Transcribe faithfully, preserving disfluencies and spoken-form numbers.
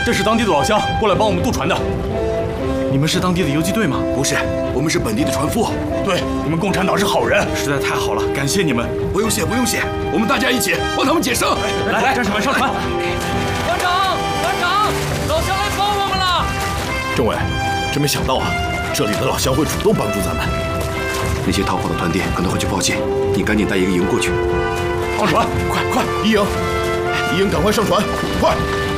这是当地的老乡过来帮我们渡船的。你们是当地的游击队吗？ 不是，我们是本地的船夫。 对，你们共产党是好人，实在太好了，感谢你们。 不用谢，不用谢，我们大家一起帮他们解绳。 来来，战士们上船。 团长，团长，老乡来帮我们了。 政委，真没想到啊，这里的老乡会主动帮助咱们。 那些逃跑的团弟可能会去报信，你赶紧带一个营过去。 上船， 快快，一营，一营，赶快上船，快！